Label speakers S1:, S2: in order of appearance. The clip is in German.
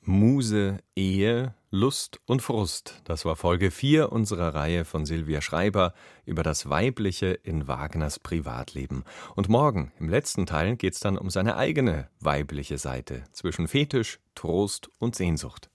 S1: Muse, Ehe, Lust und Frust. Das war Folge 4 unserer Reihe von Sylvia Schreiber über das Weibliche in Wagners Privatleben. Und morgen, im letzten Teil, geht's dann um seine eigene weibliche Seite zwischen Fetisch, Trost und Sehnsucht.